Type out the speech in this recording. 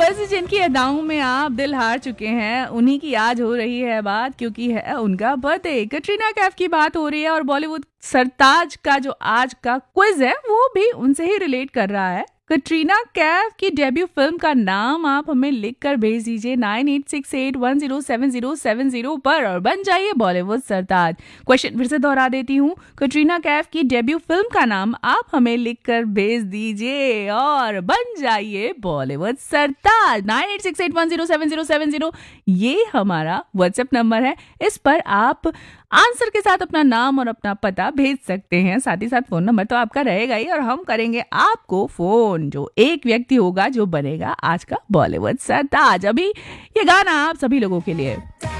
वैसे जिनकी अदाओं में आप दिल हार चुके हैं उन्हीं की आज हो रही है बात, क्योंकि है उनका बर्थडे। कटरीना कैफ की बात हो रही है और बॉलीवुड सरताज का जो आज का क्विज है वो भी उनसे ही रिलेट कर रहा है। कटरीना कैफ की डेब्यू फिल्म का नाम आप हमें लिख कर भेज दीजिए 9868107070 पर और बन जाइए बॉलीवुड सरताज। क्वेश्चन फिर से दोहरा देती हूँ, कटरीना कैफ की डेब्यू फिल्म का नाम आप हमें लिख कर भेज दीजिए और बन जाइए बॉलीवुड सरताज। 9868107070 ये हमारा व्हाट्सएप नंबर है, इस पर आप आंसर के साथ अपना नाम और अपना पता भेज सकते हैं। साथ ही साथ फोन नंबर तो आपका रहेगा ही और हम करेंगे आपको फोन, जो एक व्यक्ति होगा जो बनेगा आज का बॉलीवुड सरताज। अभी ये गाना आप सभी लोगों के लिए।